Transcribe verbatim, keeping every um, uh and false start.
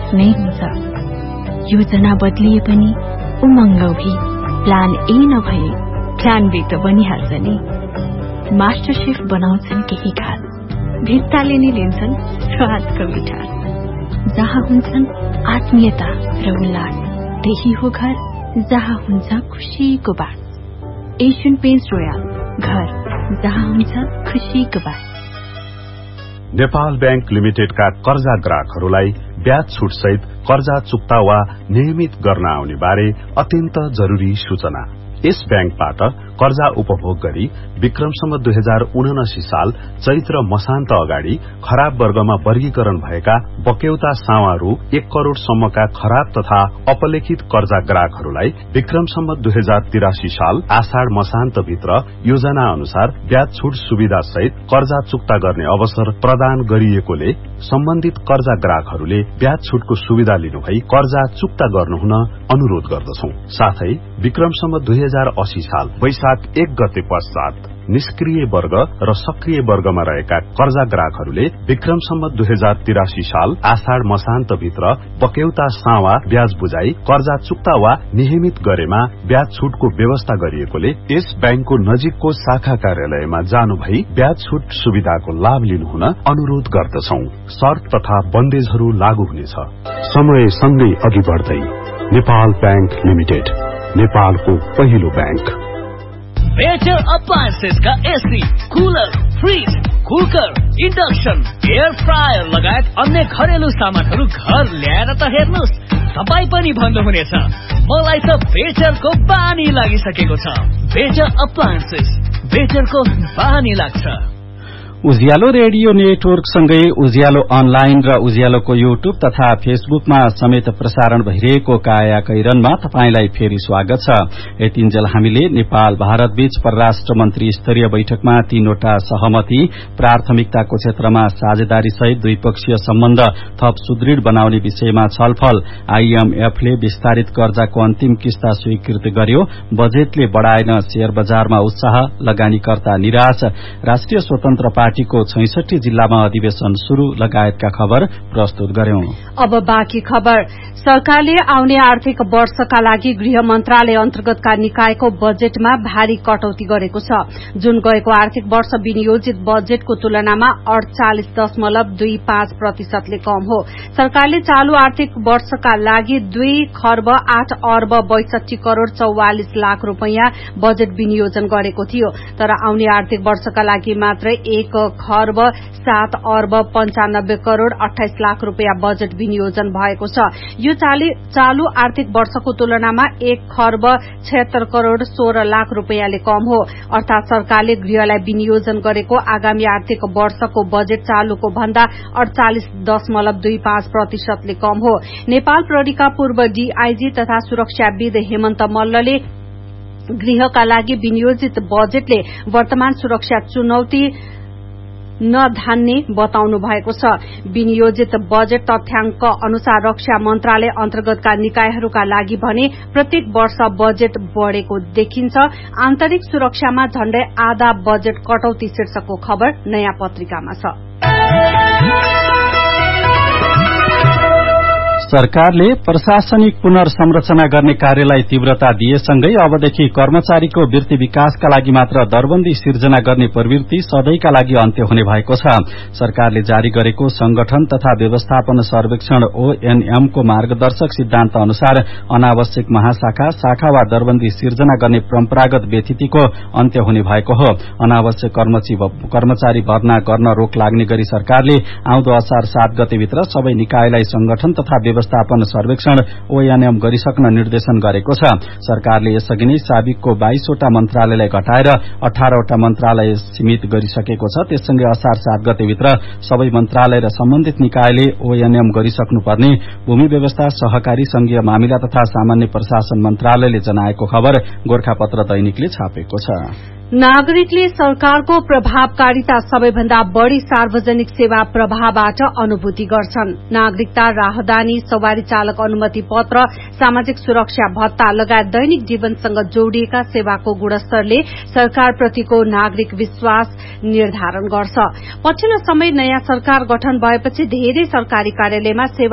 नै हुन्छ। योजना बदलिए पनि उमङ्ग भी प्लान ए नभए प्लान बी त बनिहाल्छ नि। मास्टर शेफ बनाउँछन् केही खास, भित्ताले नै लिन्छन् स्वादको मिठास। जहाँ हुन्छन् आत्मीयता र उल्लास, त्यही हो घर जहाँ हुन्छ खुशीको बास। एशियन पेन्ट्स रोयल, घर जहाँ हुन्छ खुशीको बास। नेपाल बैंक लिमिटेडका कर्जा ग्राहकहरूलाई ब्याज छुट सहित कर्जा चुक्ता वा नियमित गर्न आउने बारे अत्यन्त जरूरी सूचना। यस बैंकबाट कर्जा उपभोग गरी विक्रम सम्वत दुई हजार उनासी साल चैत्र मसान्त अगाडि खराब वर्गमा वर्गीकरण भएका बक्यौता सावा रु एक करोड़ सम्मका खराब तथा अपलेखित कर्जा ग्राहकहरूलाई विक्रम सम्वत दुई हजार तिरासी साल आषाढ़ मसान्त भित्र योजना अनुसार ब्याज छुट सुविधा सहित कर्जा चुक्ता गर्ने अवसर प्रदान गरिएकोले सम्बन्धित कर्जा ग्राहकहरूले ब्याज छुटको सुविधा लिनुभई कर्जा चुक्ता गर्नुहुन अनुरोध गर्दछौं। साथै विक्रम सम्वत दुई हजार अस्सी साल वैशाख एक गते पश्चात निष्क्रिय वर्ग र सक्रिय वर्गमा रहेका कर्जा ग्राहकहरूले विक्रम सम्वत दुई हजार तिरासी साल आषाढ़ मसान्त भित्र बक्यौता सावा ब्याज बुझाई कर्जा चुक्ता वा नियमित गरेमा ब्याज छुटको व्यवस्था गरिएकोले यस बैंकको नजिकको शाखा कार्यालयमा जानु भई ब्याज छुट सुविधाको लाभ लिनुहुन अनुरोध गर्दछौं। शर्त तथा बन्देजहरू लागू हुनेछ। समय सँगै अघि बढ्दै नेपाल बैंक लिमिटेड, नेपालको पहिलो बैंक। बेटर अप्लायन्सेस का AC, cooler, fridge, cooker, induction, air fryer लगायत अन्य घरेलु सामानहरू घर ल्याएर त हेर्नुस्, तपाई पनि भन्नुहुनेछ मलाई त बेटरको बानी लागिसकेको छ। बेटर अप्लायन्सेस, बेटरको बानी लाग्छ। उज्यालो रेडियो नेटवर्क सँगै उज्यालो अनलाइन र उज्यालोको युट्युब तथा फेसबुकमा समेत प्रसारण भइरहेको काया कैरनमा तपाईंलाई फेरि स्वागत छ। यतिन्जेल हामीले नेपाल भारत बीच परराष्ट्र मन्त्री स्तरीय बैठकमा तीनवटा सहमति, प्राथमिकताको क्षेत्रमा साझेदारी सहित द्विपक्षीय सम्बन्ध थप सुदृढ़ बनाउने विषयमा छलफल, आईएमएफले विस्तारित कर्जाको अन्तिम किस्ता स्वीकृत गर्यो, बजेटले बढ़ाएन शेयर बजारमा उत्साह, लगानीकर्ता निराश, राष्ट्रिय स्वतन्त्र पार्टीको छैसठी जिल्लामा अधिवेशन शुरू लगायतका खबर प्रस्तुत गर्यौं। अब बाँकी खबर। सरकारले आउने आर्थिक वर्षका लागि गृह मन्त्रालय अन्तर्गतका निकायको बजेटमा भारी कटौती गरेको छ। जुन गएको आर्थिक वर्ष विनियोजित बजेटको तुलनामा अड़चालिस दशमलव दुई पाँच प्रतिशतले कम हो। सरकारले चालू आर्थिक वर्षका लागि दुई खर्ब आठ अर्ब बैसठी करोड़ चौवालिस लाख रूपियाँ बजेट विनियोजन गरेको थियो, तर आउने आर्थिक वर्षका लागि मात्र एक खर्ब सात अर्ब पञ्चानब्बे करोड़ अठाइस लाख रूपियाँ बजेट विनियोजन भएको छ। यो चालू आर्थिक वर्षको तुलनामा एक खर्ब छिहत्तर करोड़ सोह्र लाख रूपियाँले कम हो। अर्थात सरकारले गृहलाई विनियोजन गरेको आगामी आर्थिक वर्षको बजेट चालूको भन्दा अड़चालिस दशमलव दुई पाँच प्रतिशतले कम हो। नेपाल प्रहरीका पूर्व डीआईजी तथा सुरक्षाविद हेमन्त मल्लले गृहका लागि विनियोजित बजेटले वर्तमान सुरक्षा चुनौती नधान्ने बताउनु भएको छ। विनियोजित बजेट तथ्याङ्क अनुसार रक्षा मन्त्रालय अन्तर्गतका निकायहरूका लागि भने प्रत्येक वर्ष बजेट बढ़ेको देखिन्छ। आन्तरिक सुरक्षामा झण्डै आधा बजेट कटौती शीर्षकको खबर नयाँ पत्रिकामा छ। सरकारले प्रशासनिक पुनर्संरचना गर्ने कार्यलाई तीव्रता दिएसँगै अबदेखि कर्मचारीको वृत्ति विकासका लागि मात्र दरबन्दी सिर्जना गर्ने प्रवृत्ति सधैँका लागि अन्त्य हुने भएको छ। सरकारले जारी गरेको संगठन तथा व्यवस्थापन सर्वेक्षण ओएनएम को मार्गदर्शक सिद्धान्त अनुसार अनावश्यक महाशाखा, शाखा वा दरबन्दी सिर्जना गर्ने परम्परागत व्यतिथिको अन्त्य हुने भएको हो। अनावश्यक कर्मचारी भर्ना गर्न रोक लाग्ने गरी सरकारले आउँदो असार सात गतेभित्र सबै निकायलाई संगठन तथा व्यवस्थापन सर्वेक्षण ओएनएम गरिसक्न निर्देशन गरेको छ। सरकारले यसअघि नै साबिकको बाइसवटा मन्त्रालयलाई घटाएर अठारवटा मन्त्रालय सीमित गरिसकेको छ। त्यससँगै असार सात गतेभित्र सबै मन्त्रालय र सम्बन्धित निकायले ओएनएम गरिसक्नुपर्ने भूमि व्यवस्था, सहकारी, संघीय मामिला तथा सामान्य प्रशासन मन्त्रालयले जनाएको खबर गोरखापत्र दैनिकले छापेको छ। नागरिकले सरकारको प्रभावकारिता सबैभन्दा बढ़ी सार्वजनिक सेवा प्रवाहबाट अनुभूति गर्छन्। नागरिकता, राहदानी, सवारी चालक अनुमति पत्र, सामाजिक सुरक्षा भत्ता लगायत दैनिक जीवनसँग जोडिएका सेवाको गुणस्तरले सरकारप्रतिको नागरिक विश्वास निर्धारण गर्छ। पछिल्लो समय नयाँ सरकार गठन भएपछि धेरै सरकारी कार्यालयमा सेवा